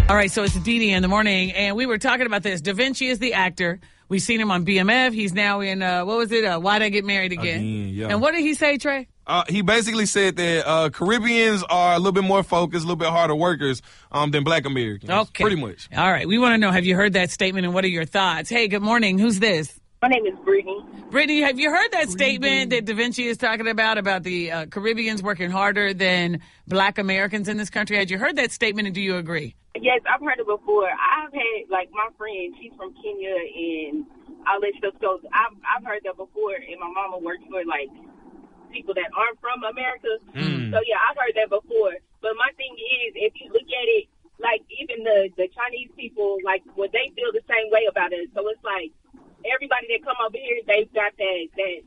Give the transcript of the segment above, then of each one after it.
All right, so it's Dee in the morning, and we were talking about this. Da Vinci is the actor. We've seen him on BMF. He's now in, Why'd I Get Married Again? Yeah. And what did he say, Trey? He basically said that Caribbeans are a little bit more focused, a little bit harder workers than Black Americans. Okay. Pretty much. All right, we want to know, have you heard that statement, and what are your thoughts? Hey, good morning. Who's this? My name is Brittany. Brittany, have you heard that statement that Da Vinci is talking about the Caribbeans working harder than Black Americans in this country? Had you heard that statement, and do you agree? Yes, I've heard it before. I've had, my friend, she's from Kenya and all that stuff. So I've heard that before, and my mama works for, people that aren't from America. So, yeah, I've heard that before. But my thing is, if you look at it, even the Chinese people, would they feel the same way about it? So it's everybody that come over here, they've got that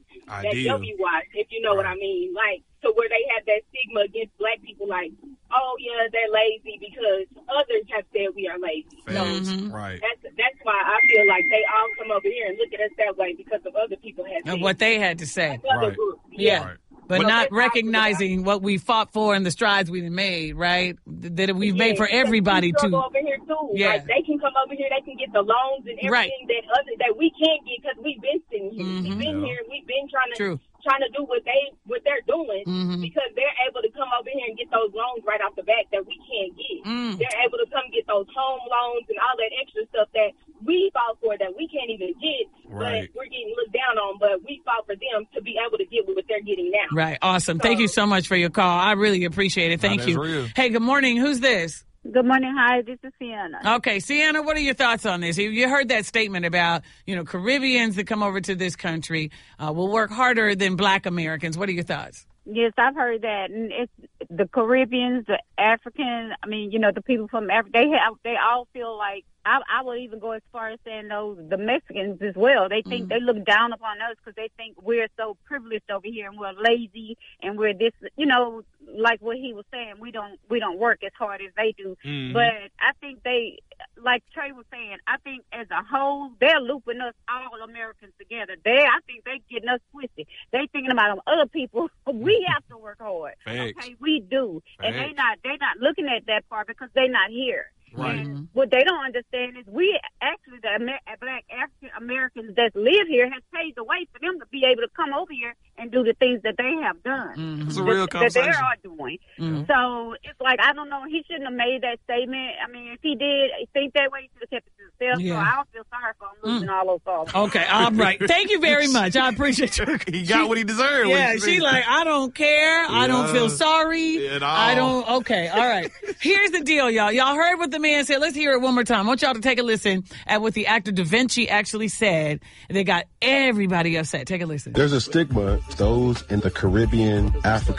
W watch, if you know what I mean. So where they have that stigma against Black people, oh, yeah, they're lazy because others have said we are lazy. Right. That's why I feel like they all come over here and look at us that way because of other people have said. What they had to say. Right. Yeah. Right. But not recognizing what we fought for and the strides we made, right? That we've made for everybody to. Over here too. Yeah. They can come over here, they can get the loans and everything that we can't get because we've been sitting here. We've been here, we've been trying to do what they're doing because they're able to come over here and get those loans right off the bat that we can't get. They're able to come get those home loans and all that extra stuff that we fought for that we can't even get, but we're getting looked down on, but we fought for them to be able to get what they're getting now. Right. Awesome. Thank you so much for your call. I really appreciate it. Thank you. Real. Hey, good morning. Who's this? Good morning. Hi, this is Sienna. Okay, Sienna, what are your thoughts on this? You heard that statement about, Caribbeans that come over to this country will work harder than Black Americans. What are your thoughts? Yes, I've heard that. And it's the Caribbeans, the African, the people from Africa, they all feel like, I would even go as far as saying the Mexicans as well. They think they look down upon us because they think we're so privileged over here and we're lazy and we're this, like what he was saying, we don't work as hard as they do. But I think they, like Trey was saying, I think as a whole, they're looping us all Americans together. I think they're getting us twisted. They thinking about them other people. We have to work hard. Thanks. Okay, we do. Thanks. And they're not looking at that part because they're not here. Right. And what they don't understand is we actually, the Black African Americans that live here, has paved the way for them to be able to come over here and do the things that they have done. It's a real conversation. That they are doing. So it's I don't know, he shouldn't have made that statement. If he did think that way, he should have kept it to himself. Yeah. So I don't feel sorry for him losing all those calls. Okay, all right. Thank you very much. I appreciate you. He got what he deserved. Yeah, she's I don't care. I don't feel sorry. At all. I don't. Okay, all right. Here's the deal, y'all. Y'all heard what the man said. Let's hear it one more time. I want y'all to take a listen at what the actor Da Vinci actually said. They got everybody upset. Take a listen. There's a stigma, those in the Caribbean, Africa,